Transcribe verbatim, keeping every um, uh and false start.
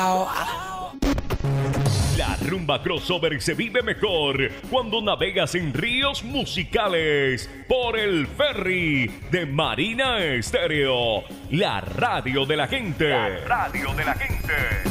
La rumba crossover se vive mejor cuando navegas en ríos musicales por el ferry de Marina Estéreo, la radio de la gente. La radio de la gente.